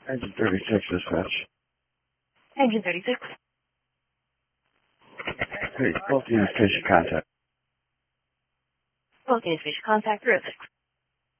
Engine 36 dispatch. Engine 36. Hey, both units station contact. Both units station contact 306.